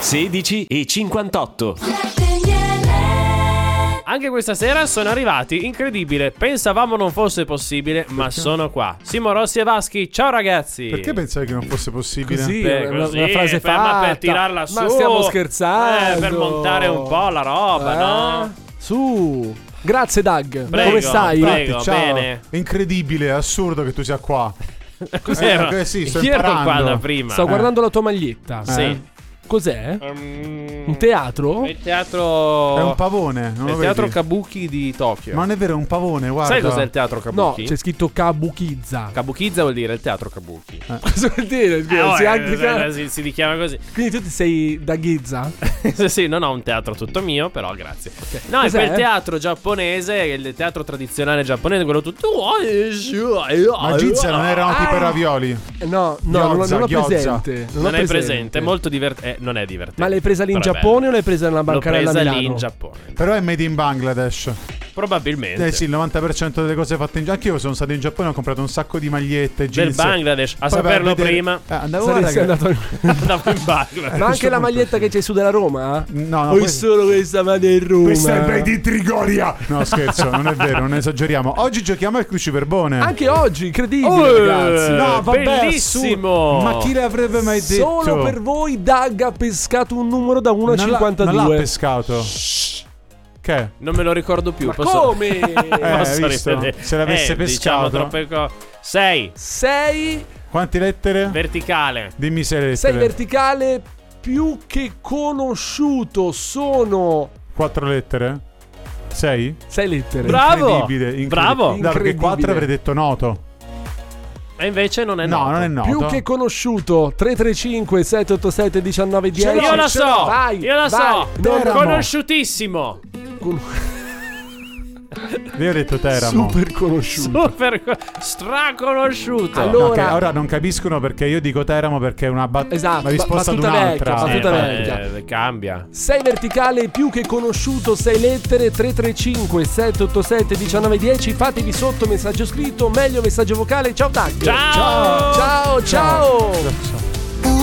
16:58. Anche questa sera sono arrivati, incredibile, pensavamo non fosse possibile, ma sono qua. Simo Rossi e Vaschi, ciao ragazzi. Perché pensavi che non fosse possibile? Così, Una frase fatta. ma per tirarla su. Ma stiamo scherzando. Per montare un po' la roba, no? Su. Grazie Doug. Prego, Come stai? prego. Ciao. bene. È incredibile, è assurdo che tu sia qua. Cos'era? Sì, sto Io ero qua imparando. da prima. Sto guardando la tua maglietta. Sì. Cos'è? Un teatro? Il teatro. È un pavone, non È lo il teatro vedi? Kabuki di Tokyo. Ma non è vero, è un pavone, guarda. Sai cos'è il teatro No, Kabuki? c'è scritto Kabukiza. Kabukiza vuol dire il teatro Kabuki. Cosa vuol dire? Si richiama così. Quindi tu sei da Ghizza? Sì, non ho un teatro tutto mio, però grazie. No, Cos'è? è quel teatro giapponese, il teatro tradizionale giapponese, quello tutto. Ma Gizza non erano tipo ravioli. No, Gyoza, non ho gyoza. presente. Non è presente, è molto divertente. Non è divertente. Ma l'hai presa lì in Però è Giappone bello. o l'hai presa nella L'ho bancarella a presa Milano? lì in Giappone. Però è made in Bangladesh. Probabilmente. Sì, il 90% delle cose fatte in Giappone. Anche io sono stato in Giappone e ho comprato un sacco di magliette, Del jeans. Bangladesh, a Poi vai saperlo vedere- prima. Andavo Saresti guarda che- andato... Andavo in Bangladesh. Ma anche la maglietta che c'è su della Roma? No, Poi questo- solo questa maglia in Roma. Questa è di Trigoria. No, scherzo, non è vero, non esageriamo. Oggi giochiamo al cruciverbone. Anche oggi, incredibile, ragazzi. No, vabbè, bellissimo. Ma chi l'avrebbe mai detto? Solo per voi Doug ha pescato un numero da 1 a Non 52. l'ha pescato. Che? Non me lo ricordo più. Ma come? Posso visto? rivedere? Se l'avesse Diciamo pescato. troppe cose. 6 6 Quante lettere? verticale. Dimmi 6 lettere. 6 verticale più che conosciuto sono 4 lettere? 6? 6 lettere. Bravo. Incredibile. Bravo. No, perché Incredibile. 4 avrei detto noto. E invece non è No, noto. non è noto. Più che conosciuto 335 787 1910. Io la so. Vai, Io la vai. so. Teramo. Conosciutissimo. Io ho detto Teramo. Super conosciuto. Super straconosciuto. Allora- No, che ora non capiscono perché io dico Teramo perché è una, Esatto, una risposta ad battuta un'altra. vecchia, battuta vecchia. Cambia. 6 verticale più che conosciuto 6 lettere 335 787 1910. Fatevi sotto messaggio scritto, meglio messaggio vocale. Ciao Doug. Ciao. Ciao. Ciao.